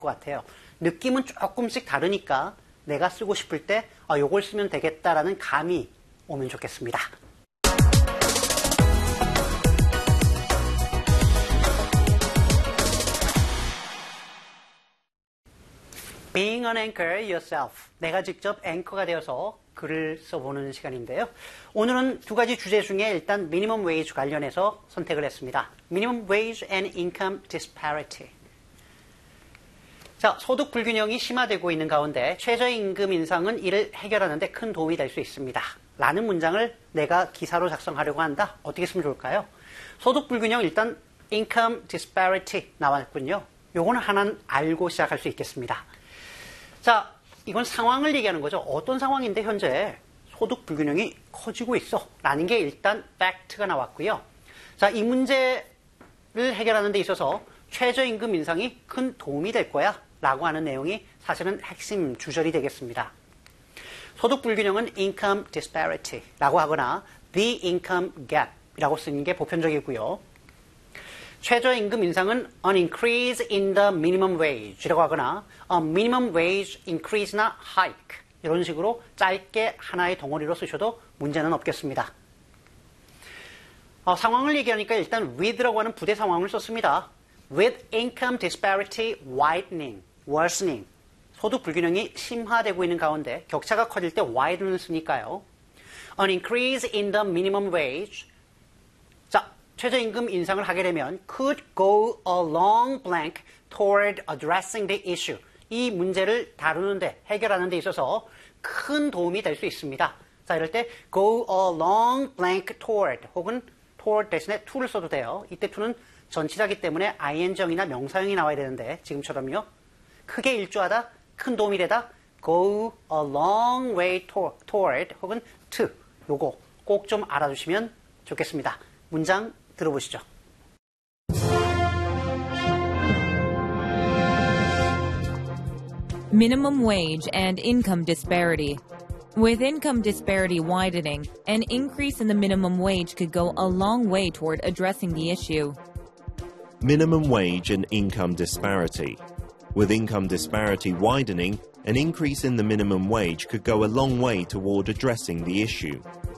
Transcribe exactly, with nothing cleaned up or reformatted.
것 같아요. 느낌은 조금씩 다르니까 내가 쓰고 싶을 때 아, 요걸 쓰면 되겠다라는 감이 오면 좋겠습니다. Being an anchor yourself. 내가 직접 앵커가 되어서 글을 써보는 시간인데요. 오늘은 두 가지 주제 중에 일단 minimum wage 관련해서 선택을 했습니다. minimum wage and income disparity. 자, 소득 불균형이 심화되고 있는 가운데 최저임금 인상은 이를 해결하는 데 큰 도움이 될 수 있습니다. 라는 문장을 내가 기사로 작성하려고 한다. 어떻게 쓰면 좋을까요? 소득 불균형 일단 income disparity 나왔군요. 요거는 하나는 알고 시작할 수 있겠습니다. 자, 이건 상황을 얘기하는 거죠. 어떤 상황인데 현재 소득 불균형이 커지고 있어 라는 게 일단 팩트가 나왔고요. 자, 이 문제를 해결하는 데 있어서 최저임금 인상이 큰 도움이 될 거야 라고 하는 내용이 사실은 핵심 주절이 되겠습니다. 소득 불균형은 income disparity 라고 하거나 the income gap 이라고 쓰는 게 보편적이고요. 최저임금 인상은 an increase in the minimum wage라고 하거나 a minimum wage increase나 hike 이런 식으로 짧게 하나의 덩어리로 쓰셔도 문제는 없겠습니다. 어, 상황을 얘기하니까 일단 with라고 하는 부대 상황을 썼습니다. With income disparity widening, worsening. 소득 불균형이 심화되고 있는 가운데 격차가 커질 때 widen을 쓰니까요. An increase in the minimum wage. 자, 최저임금 인상을 하게 되면 could go a long blank toward addressing the issue. 이 문제를 다루는데, 해결하는 데 있어서 큰 도움이 될 수 있습니다. 자, 이럴 때 go a long blank toward 혹은 toward 대신에 to를 써도 돼요. 이때 to는 전치사기 때문에 ing형이나 명사형이 나와야 되는데 지금처럼요. 크게 일조하다, 큰 도움이 되다 go a long way toward 혹은 to 요거 꼭 좀 알아주시면 좋겠습니다. 문장 들어보시죠. Minimum wage and income disparity. With income disparity widening, an increase in the minimum wage could go a long way toward addressing the issue. Minimum wage and income disparity. With income disparity widening, an increase in the minimum wage could go a long way toward addressing the issue.